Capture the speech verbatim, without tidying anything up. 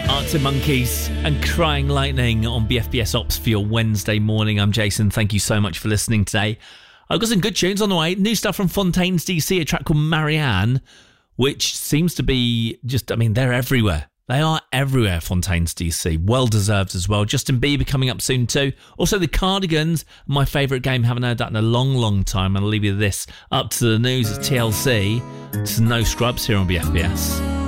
Arctic Monkeys and Crying Lightning on B F B S Ops for your Wednesday morning. I'm Jason. Thank you so much for listening today. I've got some good tunes on the way. New stuff from Fontaines D C, a track called Marianne, which seems to be just, I mean, they're everywhere. They are everywhere, Fontaines D C. Well deserved as well. Justin Bieber coming up soon too. Also the Cardigans, my favourite game. Haven't heard that in a long, long time. I'll leave you this. Up to the news, it's T L C. It's No Scrubs here on B F B S.